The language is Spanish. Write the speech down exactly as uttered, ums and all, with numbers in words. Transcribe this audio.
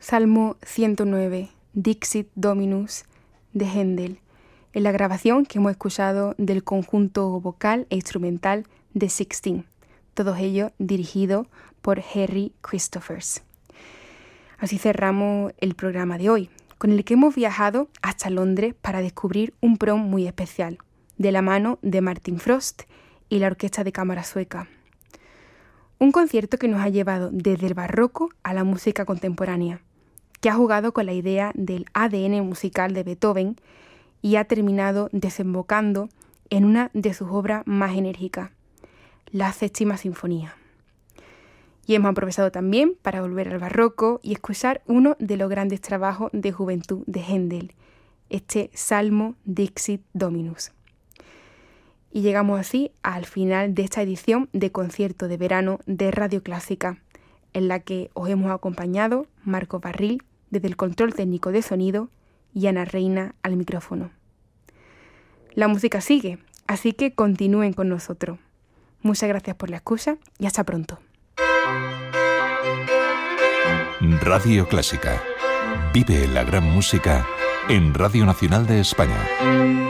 Salmo ciento nueve, Dixit Dominus, de Händel, en la grabación que hemos escuchado del conjunto vocal e instrumental The Sixteen, todos ellos dirigidos por Harry Christophers. Así cerramos el programa de hoy, con el que hemos viajado hasta Londres para descubrir un prom muy especial, de la mano de Martin Frost y la Orquesta de Cámara Sueca. Un concierto que nos ha llevado desde el barroco a la música contemporánea, que ha jugado con la idea del A D N musical de Beethoven y ha terminado desembocando en una de sus obras más enérgicas, la Séptima Sinfonía. Y hemos aprovechado también para volver al barroco y escuchar uno de los grandes trabajos de juventud de Händel, este Salmo Dixit Dominus. Y llegamos así al final de esta edición de concierto de verano de Radio Clásica, en la que os hemos acompañado Marcos Barril desde el control técnico de sonido y Ana Reina al micrófono. La música sigue, así que continúen con nosotros. Muchas gracias por la escucha y hasta pronto. Radio Clásica. Vive la gran música en Radio Nacional de España.